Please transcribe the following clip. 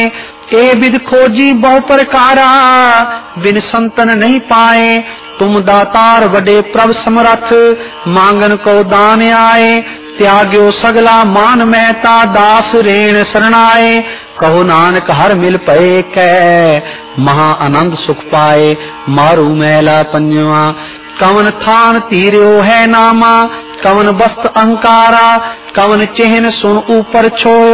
ए विध खोजी बहु प्रकारा, बिन संतन नहीं पाए। तुम दातार बड़े प्रभ समरथ, मांगन को दान आए। त्याग्यो सगला मान महता, दास रेण शरणाए। कहो नानक हर मिल पए कै, महा आनंद सुख पाए। मारू मैला पंजवा, कवन थान तीर्यो है नामा। कवन वस्त अहंकारा, कवन चिन्ह सुन ऊपर छोयो।